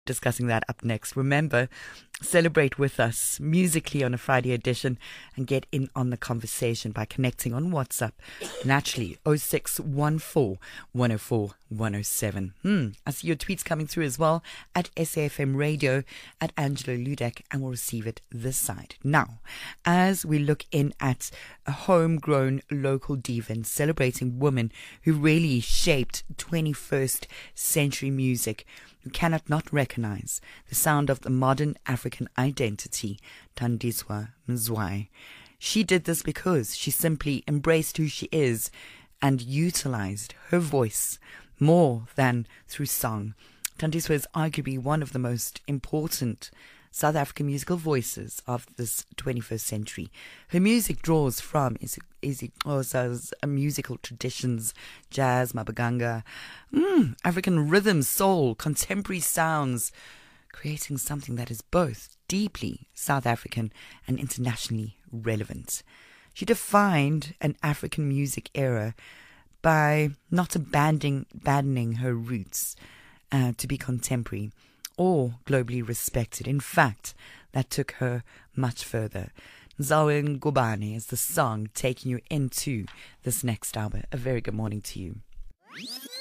Discussing that up next. Remember, celebrate with us musically on a Friday edition and get in on the conversation by connecting on WhatsApp. Naturally, 0614 104 107. I see your tweets coming through as well at SAFM Radio, at Angelo Ludek, and we'll receive it this side. Now, as we look in at a homegrown local diva and celebrating women who really shaped 21st century music, you cannot not recognize the sound of the modern African identity, Thandiswa Mzwayi. She did this because she simply embraced who she is and utilized her voice more than through song. Thandiswa is arguably one of the most important South African musical voices of this 21st century. Her music draws from musical traditions, jazz, mabaganga, African rhythm, soul, contemporary sounds, creating something that is both deeply South African and internationally relevant. She defined an African music era by not abandoning her roots to be contemporary or globally respected. In fact, that took her much further. Nzawe Ngubane is the song taking you into this next hour. A very good morning to you.